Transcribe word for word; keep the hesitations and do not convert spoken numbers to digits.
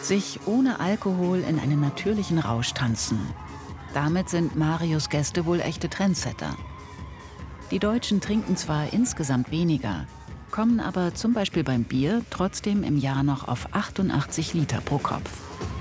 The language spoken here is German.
sich ohne Alkohol in einen natürlichen Rausch tanzen. Damit sind Marius Gäste wohl echte Trendsetter. Die Deutschen trinken zwar insgesamt weniger, kommen aber zum Beispiel beim Bier trotzdem im Jahr noch auf achtundachtzig Liter pro Kopf.